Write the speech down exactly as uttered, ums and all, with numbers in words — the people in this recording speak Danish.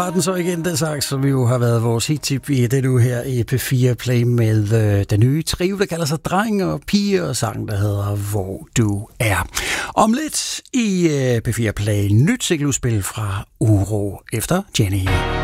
var den så igen, den sang, som jo har været vores hittip i den uge her i P fire Play med øh, den nye trio, der kalder sig Dreng og Pige, og sang, der hedder Hvor du er. Om lidt i øh, P fire Play nyt cykeludspil fra Uro efter Jenny.